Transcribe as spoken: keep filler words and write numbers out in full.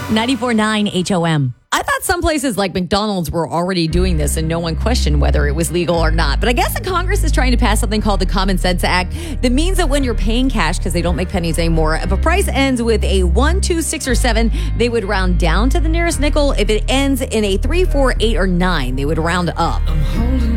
ninety-four point nine H O M. I thought some places like McDonald's were already doing this and no one questioned whether it was legal or not. But I guess the Congress is trying to pass something called the Common Sense Act that means that when you're paying cash, because they don't make pennies anymore, if a price ends with a one, two, six, or seven, they would round down to the nearest nickel. If it ends in a three, four, eight, or nine, they would round up.